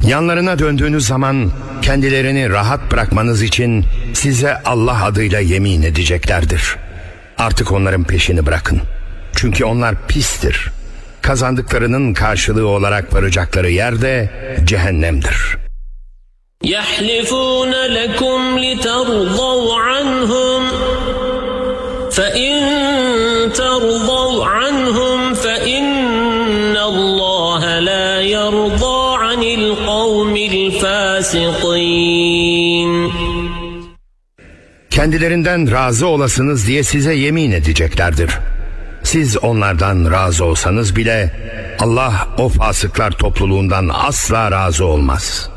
Yanlarına döndüğünüz zaman kendilerini rahat bırakmanız için size Allah adıyla yemin edeceklerdir. Artık onların peşini bırakın. Çünkü onlar pistir. Kazandıklarının karşılığı olarak varacakları yer de cehennemdir. يَحْلِفُونَ لَكُمْ لِتَرْضَوْا عَنْهُمْ فَإِنْ تَرْضَوْا عَنْهُمْ فَإِنَّ اللّٰهَ لَا يَرْضَى عَنِ الْقَوْمِ الْفَاسِقِينَ. Kendilerinden razı olasınız diye size yemin edeceklerdir. Siz onlardan razı olsanız bile Allah o fasıklar topluluğundan asla razı olmaz.